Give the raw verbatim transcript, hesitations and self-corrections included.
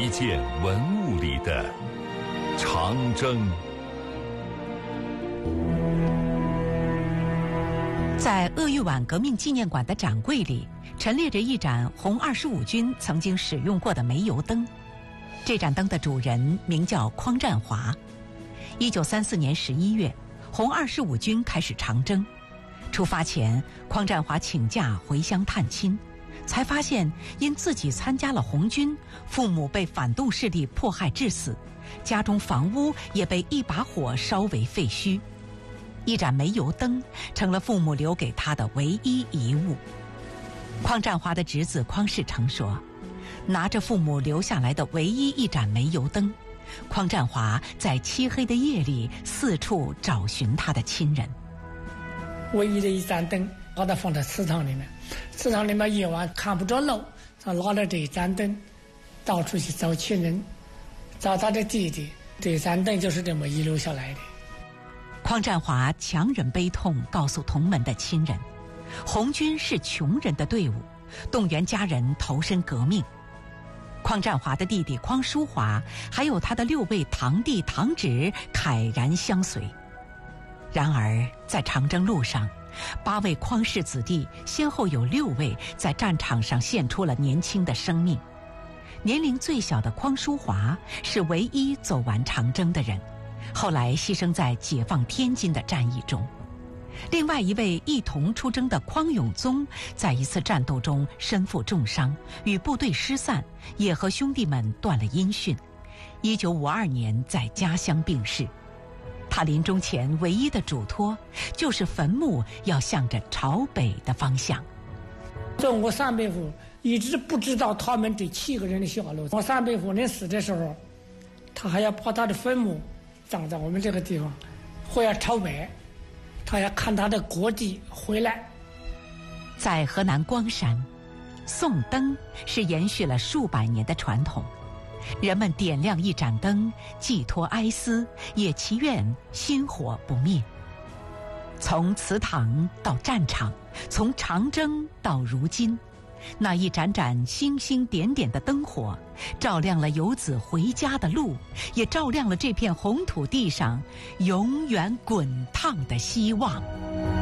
件文物里的长征。 在鄂豫皖革命纪念馆的展柜里，陈列着一盏红二十五军曾经使用过的煤油灯。这盏灯的主人名叫匡占华。一九三四年十一月，红二十五军开始长征。出发前，匡占华请假回乡探亲，才发现因自己参加了红军，父母被反动势力迫害致死，家中房屋也被一把火烧为废墟。一盏煤油灯成了父母留给他的唯一遗物。匡占华的侄子匡世成说，拿着父母留下来的唯一一盏煤油灯，匡占华在漆黑的夜里四处找寻他的亲人。 唯一的一盏灯把它放在祠堂里面，祠堂里面夜晚看不着路，他拿着这一盏灯到处去找亲人，找他的弟弟。这盏灯就是这么遗留下来的。 匡占华强忍悲痛告诉同门的亲人，红军是穷人的队伍，动员家人投身革命。匡占华的弟弟匡淑华还有他的六位堂弟堂侄慨然相随。然而在长征路上，八位匡氏子弟先后有六位在战场上献出了年轻的生命。年龄最小的匡淑华是唯一走完长征的人，后来牺牲在解放天津的战役中。另外一位一同出征的匡永宗，在一次战斗中身负重伤，与部队失散，也和兄弟们断了音讯。一九五二年在家乡病逝。他临终前唯一的嘱托，就是坟墓要向着朝北的方向。 中国三百户一直不知道他们这七个人的下落。我三百户人死的时候，他还要把他的坟墓葬在我们这个地方，或要朝北，他要看他的国籍回来。 在河南光山，送灯是延续了数百年的传统。人们点亮一盏灯，寄托哀思，也祈愿薪火不灭。从祠堂到战场，从长征到如今，那一盏盏星星点点的灯火，照亮了游子回家的路，也照亮了这片红土地上永远滚烫的希望。